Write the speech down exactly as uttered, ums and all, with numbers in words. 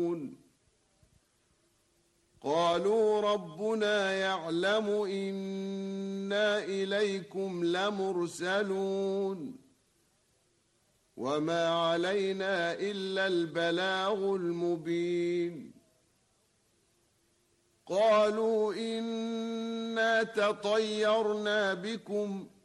قالوا ربنا يعلم إنا إليكم لمرسلون وما علينا إلا البلاغ المبين قالوا إنا تطيرنا بكم